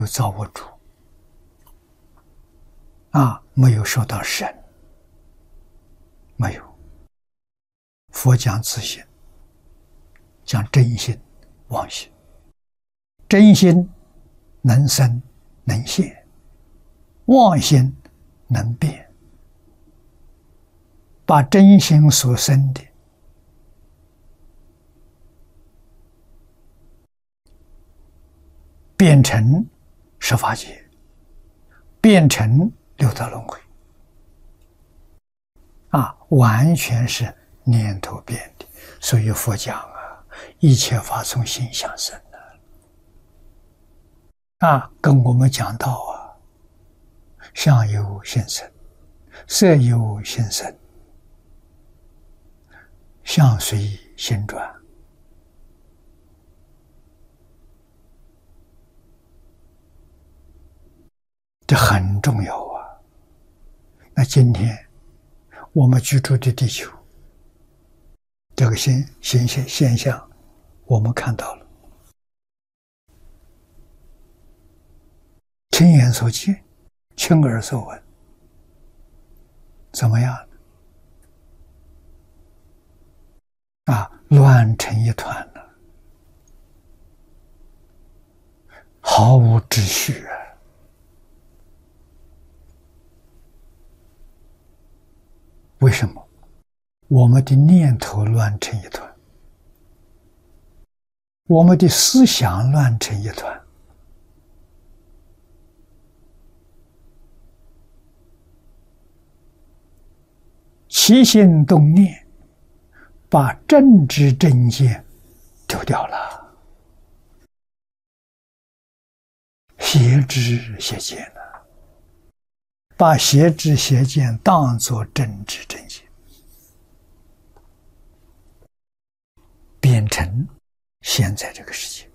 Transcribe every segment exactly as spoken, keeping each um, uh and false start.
有造物主啊，没有受到神，没有。佛讲自性，讲真心、妄心。真心能生能现，妄心能变。把真心所生的变成十法界，变成六道轮回啊，完全是念头变的。所以佛讲啊，一切法从心想生的啊，跟我们讲到啊，相由心生，色由心生，相随心转。这很重要啊！那今天我们居住的地球，这个现现现现象，我们看到了，亲眼所见，亲耳所闻，怎么样呢？啊，乱成一团了，毫无秩序啊！为什么？我们的念头乱成一团，我们的思想乱成一团，起心动念，把正知正见丢掉了，邪知邪见了。把邪知邪见当作正知正见，变成现在这个世界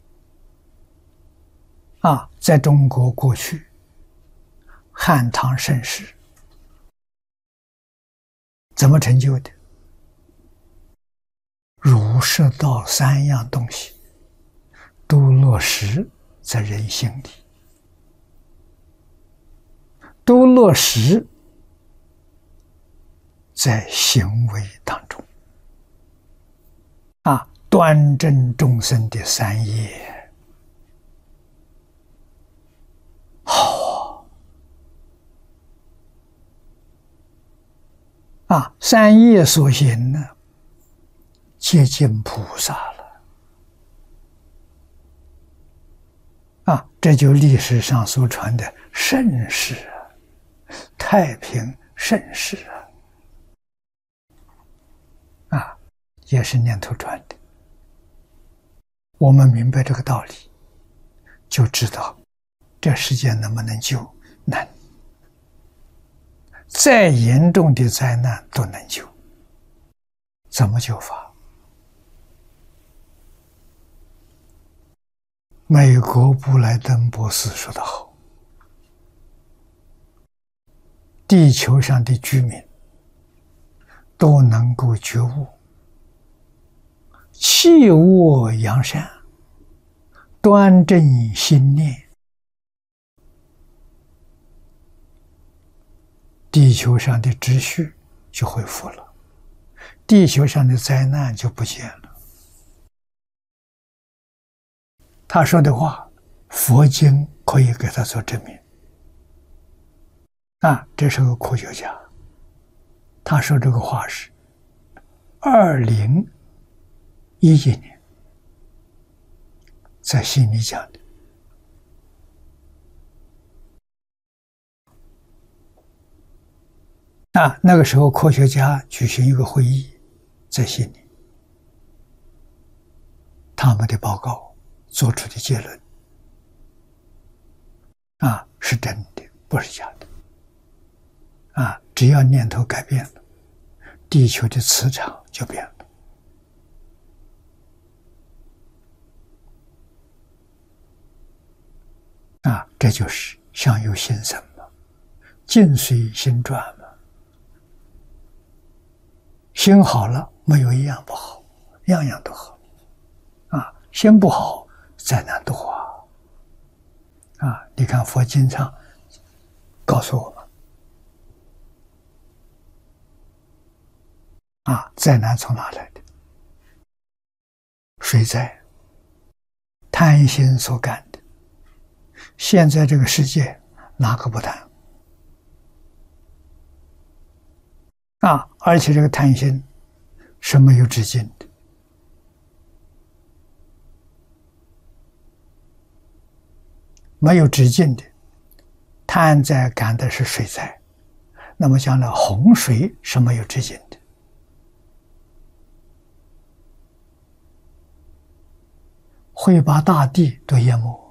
啊！在中国过去汉唐盛世怎么成就的？儒释道三样东西都落实在人心里，都落实在行为当中啊！端正众生的三业，好啊！啊，三业所行呢，接近菩萨了啊！这就历史上所传的盛世啊，太平盛世啊，啊，也是念头转的。我们明白这个道理，就知道这世界能不能救？能。再严重的灾难都能救。怎么救法？美国布莱登博士说得好，地球上的居民都能够觉悟，弃恶扬善，端正心念，地球上的秩序就恢复了，地球上的灾难就不见了。他说的话，佛经可以给他做证明。啊，这是个科学家，他说这个话是二零一一年在悉尼讲的。啊，那个时候科学家举行一个会议，在悉尼，他们的报告做出的结论，啊，是真的，不是假的。啊，只要念头改变了，地球的磁场就变了。啊，这就是相由心生嘛，境随心转嘛。心好了，没有一样不好，样样都好。啊，心不好，灾难多啊。 啊！你看佛经上告诉我们，啊，灾难从哪来的？水灾，贪心所感的。现在这个世界哪个不贪？啊！而且这个贪心是没有止境的。没有止境的，贪灾感的是水灾，那么将来洪水是没有止境的，会把大地都淹没。